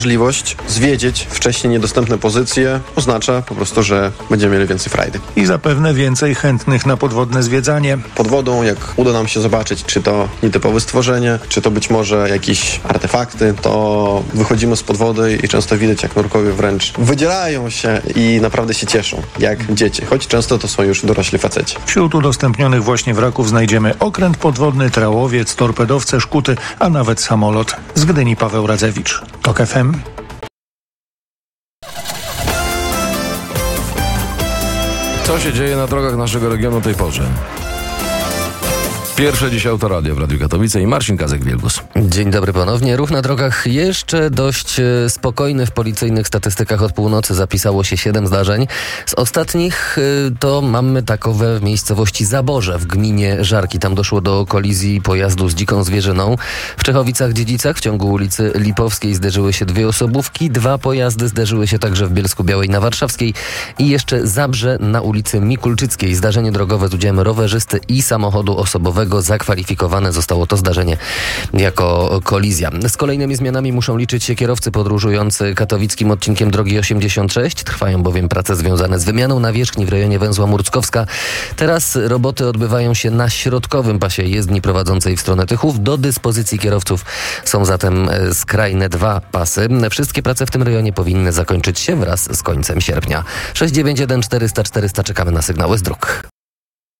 Możliwość zwiedzić wcześniej niedostępne pozycje oznacza po prostu, że będziemy mieli więcej frajdy. I zapewne więcej chętnych na podwodne zwiedzanie. Pod wodą, jak uda nam się zobaczyć, czy to nietypowe stworzenie, czy to być może jakieś artefakty, to wychodzimy z pod wody i często widać, jak nurkowie wręcz wydzielają się i naprawdę się cieszą, jak dzieci, choć często to są już dorośli faceci. Wśród udostępnionych właśnie wraków znajdziemy okręt podwodny, trałowiec, torpedowce, szkuty, a nawet samolot. Z Gdyni Paweł Radzewicz. TOK FM. Co się dzieje na drogach naszego regionu o tej porze? Pierwsze dziś Autoradio w Radiu Katowice i Marcin Kazek-Wielgus. Dzień dobry ponownie. Ruch na drogach jeszcze dość spokojny. W policyjnych statystykach od północy zapisało się 7 zdarzeń. Z ostatnich to mamy takowe w miejscowości Zaborze w gminie Żarki. Tam doszło do kolizji pojazdu z dziką zwierzyną. W Czechowicach-Dziedzicach w ciągu ulicy Lipowskiej zderzyły się 2 osobówki. 2 pojazdy zderzyły się także w Bielsku-Białej na Warszawskiej i jeszcze Zabrze na ulicy Mikulczyckiej. Zdarzenie drogowe z udziałem rowerzysty i samochodu osobowego. Zakwalifikowane zostało to zdarzenie jako kolizja. Z kolejnymi zmianami muszą liczyć się kierowcy podróżujący katowickim odcinkiem drogi 86. Trwają bowiem prace związane z wymianą nawierzchni w rejonie węzła Murckowska. Teraz roboty odbywają się na środkowym pasie jezdni prowadzącej w stronę Tychów. Do dyspozycji kierowców są zatem skrajne 2 pasy. Wszystkie prace w tym rejonie powinny zakończyć się wraz z końcem sierpnia. 691 400 400 czekamy na sygnały z dróg.